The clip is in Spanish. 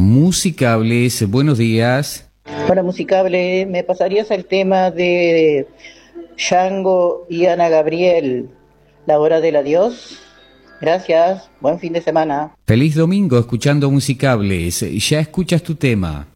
Musicables. Buenos días. Hola, Musicable, ¿me pasarías el tema de Django y Ana Gabriel, La Hora del Adiós? Gracias, buen fin de semana. Feliz domingo escuchando Musicables. Ya escuchas tu tema.